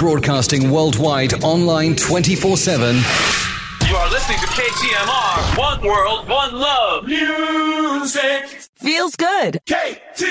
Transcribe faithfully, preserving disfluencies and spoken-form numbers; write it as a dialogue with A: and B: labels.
A: broadcasting worldwide, online twenty-four seven.
B: You are listening to K T M R, One World, One Love. Music
C: feels good.
B: K T